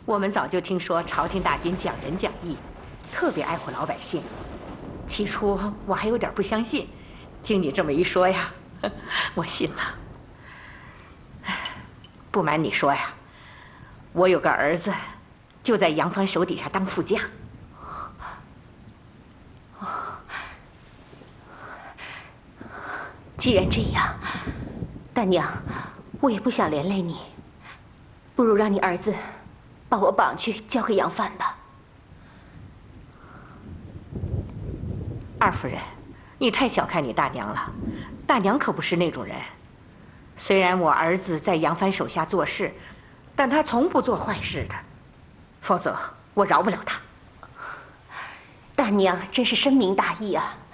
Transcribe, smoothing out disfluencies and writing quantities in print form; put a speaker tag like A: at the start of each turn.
A: 我们早就听说朝廷大军讲仁讲义，特别爱护老百姓。起初我还有点不相信，经你这么一说呀，我信了。不瞒你说呀，我有个儿子，就在杨帆手底下当副将。
B: 既然这样，大娘，我也不想连累你，不如让你儿子把我绑去交给杨帆吧。
A: 二夫人，你太小看你大娘了，大娘可不是那种人。虽然我儿子在杨帆手下做事，但他从不做坏事的，否则我饶不了他。
B: 大娘真是深明大义啊！